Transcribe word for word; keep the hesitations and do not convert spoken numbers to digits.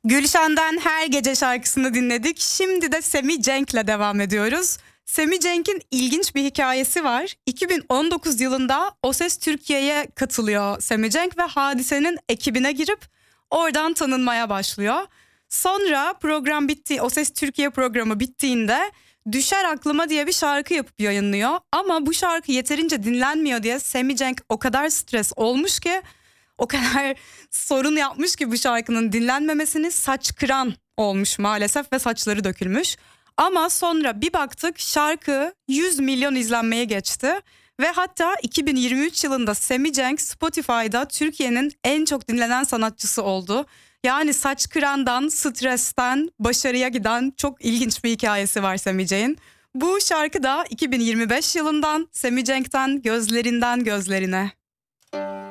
Gülşen'den Her Gece şarkısını dinledik. Şimdi de Semih Cenk'le devam ediyoruz. Semih Cenk'in ilginç bir hikayesi var. iki bin on dokuz yılında O Ses Türkiye'ye katılıyor Semih Cenk ve Hadise'nin ekibine girip oradan tanınmaya başlıyor. Sonra program bitti, O Ses Türkiye programı bittiğinde Düşer Aklıma diye bir şarkı yapıp yayınlıyor. Ama bu şarkı yeterince dinlenmiyor diye Semih Cenk o kadar stres olmuş ki, o kadar sorun yapmış ki bu şarkının dinlenmemesini, saç kıran olmuş maalesef ve saçları dökülmüş. Ama sonra bir baktık şarkı yüz milyon izlenmeye geçti ve hatta iki bin yirmi üç yılında Semih Cenk Spotify'da Türkiye'nin en çok dinlenen sanatçısı oldu. Yani saç kırandan, stresten, başarıya giden çok ilginç bir hikayesi var Semih Cenk'in. Bu şarkı da iki bin yirmi beş yılından Semih Cenk'ten Gözlerinden Gözlerine.